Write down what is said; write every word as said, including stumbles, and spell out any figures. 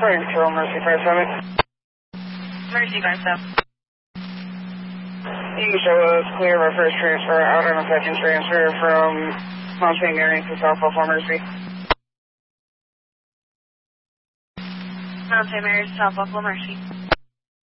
Sorry, Control, Mercy five seven. Mercy five seven. You can show us clear of our first transfer out on a second transfer from Mount Saint Mary to South Buffalo Mercy. Mount Saint Mary to South Buffalo Mercy.